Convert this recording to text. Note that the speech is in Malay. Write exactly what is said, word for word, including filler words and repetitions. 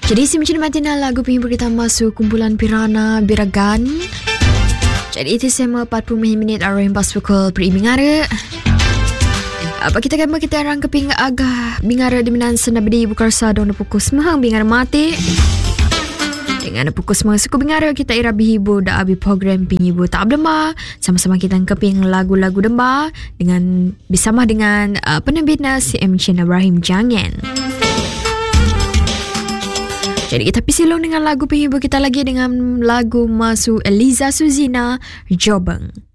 Jadi si macam mana lagu penghibur kita masuk kumpulan Pirana Biragan. Jadi itu sama empat puluh minit arah yang pas pukul per mingara. Apa kita kan kita orang keping agak bingara di minan senabdi bukarsa dong pukul semang bingara mati. Dengan pukul semang suku bingara kita ira bihibu da abi program penghibu tak demba. Sama-sama kita keping lagu-lagu demba dengan bersama dengan uh, penerbitnya si M. Chin Ibrahim Jangan. Jadi kita pisilong dengan lagu penghibur kita lagi dengan lagu Masu Eliza Suzina Jobeng.